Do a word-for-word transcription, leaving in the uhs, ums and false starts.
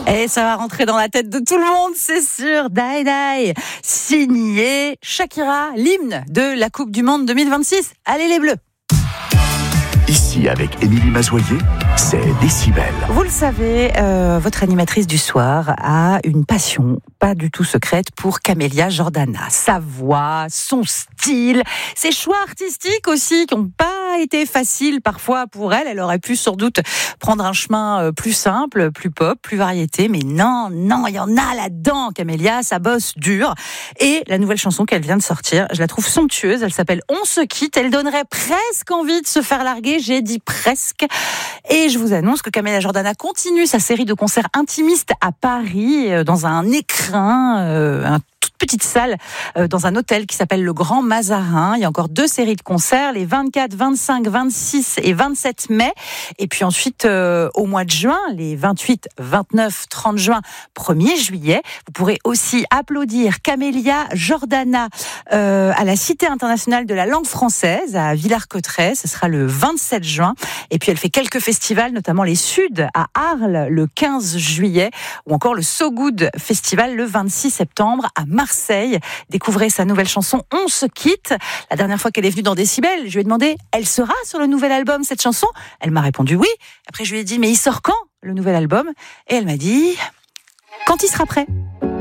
Et ça va rentrer dans la tête de tout le monde, c'est sûr. Die Die, signé Shakira, l'hymne de la Coupe du Monde deux mille vingt-six. Allez les Bleus. Ici, avec Émilie Mazoyer, c'est Décibel. Vous le savez, euh, votre animatrice du soir a une passion pas du tout secrète pour Camélia Jordana. Sa voix, son style, ses choix artistiques aussi qui n'ont pas été faciles parfois pour elle. Elle aurait pu sans doute prendre un chemin plus simple, plus pop, plus variété. Mais non, non, il y en a là-dedans, Camélia, ça bosse dur. Et la nouvelle chanson qu'elle vient de sortir, je la trouve somptueuse. Elle s'appelle On se quitte. Elle donnerait presque envie de se faire larguer. J'ai dit presque. Et je vous annonce que Camélia Jordana continue sa série de concerts intimistes à Paris, dans un écrin, euh, un petite salle euh, dans un hôtel qui s'appelle le Grand Mazarin. Il y a encore deux séries de concerts, les vingt-quatre, vingt-cinq, vingt-six et vingt-sept mai. Et puis ensuite, euh, au mois de juin, les vingt-huit, vingt-neuf, trente juin, premier juillet, vous pourrez aussi applaudir Camélia Jordana euh, à la Cité internationale de la langue française, à Villars-Cotterêts. Ce sera le vingt-sept juin. Et puis elle fait quelques festivals, notamment les Suds à Arles le quinze juillet, ou encore le So Good Festival le vingt-six septembre à Marseille. Marseille. Découvrez sa nouvelle chanson On se quitte. La dernière fois qu'elle est venue dans Décibel, je lui ai demandé, elle sera sur le nouvel album cette chanson? Elle m'a répondu oui. Après je lui ai dit, mais il sort quand le nouvel album? Et elle m'a dit, quand il sera prêt.